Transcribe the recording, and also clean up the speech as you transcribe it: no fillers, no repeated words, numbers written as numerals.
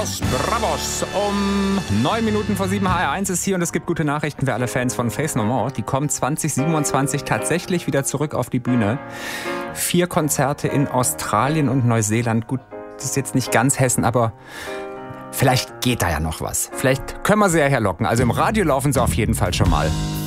Bravos, um 9 Minuten vor 7 HR1 ist hier und es gibt gute Nachrichten für alle Fans von Faith No More. Die kommen 2027 tatsächlich wieder zurück auf die Bühne. 4 Konzerte in Australien und Neuseeland. Gut, das ist jetzt nicht ganz Hessen, aber vielleicht geht da ja noch was. Vielleicht können wir sie ja herlocken. Also im Radio laufen sie auf jeden Fall schon mal.